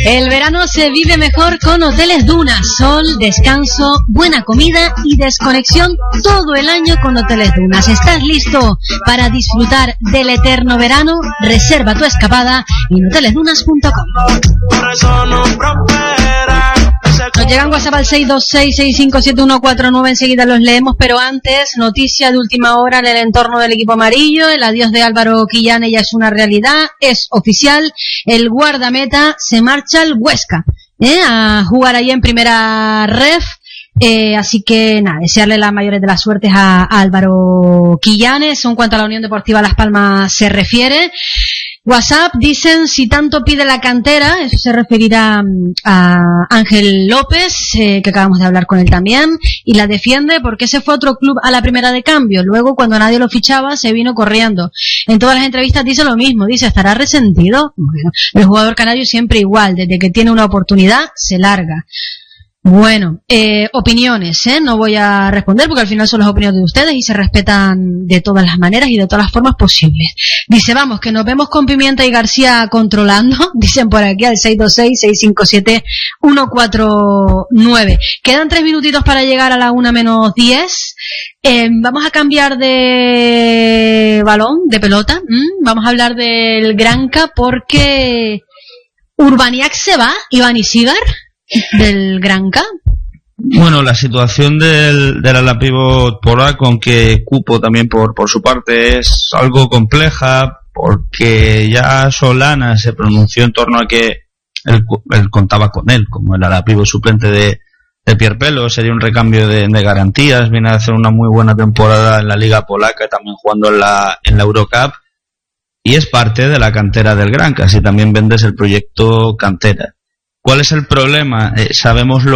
El verano se vive mejor con Hoteles Duna. Sol, descanso, buena comida y desconexión todo el año con Hoteles Duna. ¿Estás listo para disfrutar del eterno verano? Reserva tu escapada en hotelesdunas.com. Nos llegan WhatsApp al 626-657149, enseguida los leemos, pero antes, noticia de última hora en el entorno del equipo amarillo. El adiós de Álvaro Quillane ya es una realidad, es oficial. El guardameta se marcha al Huesca a jugar ahí en primera ref. Así que nada, desearle las mayores de las suertes a Álvaro Quillane. Eso en cuanto a la Unión Deportiva Las Palmas se refiere. WhatsApp dicen, si tanto pide la cantera, eso se referirá a Ángel López, que acabamos de hablar con él también, y la defiende porque se fue a otro club a la primera de cambio. Luego, cuando nadie lo fichaba, se vino corriendo. En todas las entrevistas dice lo mismo, dice, ¿estará resentido? Bueno, el jugador canario siempre igual, desde que tiene una oportunidad, se larga. Bueno, opiniones, no voy a responder porque al final son las opiniones de ustedes y se respetan de todas las maneras y de todas las formas posibles. Dice, vamos, que nos vemos con Pimienta y García controlando, dicen por aquí al 626-657-149. Quedan 3 minutitos para llegar a la 1:10. Vamos a cambiar de balón, de pelota. Vamos a hablar del Granca porque Urbaniak se va, Iván Isigar, del Granca. Bueno, la situación del ala pívot polaco, aunque Cupo también por su parte, es algo compleja, porque ya Solana se pronunció en torno a que él contaba con él como el ala pívot suplente de Pierre Pelo. Sería un recambio de garantías, viene a hacer una muy buena temporada en la liga polaca y también jugando en la Eurocup, y es parte de la cantera del Granca, así también vendes el proyecto cantera. ¿Cuál es el problema? Sabemos lo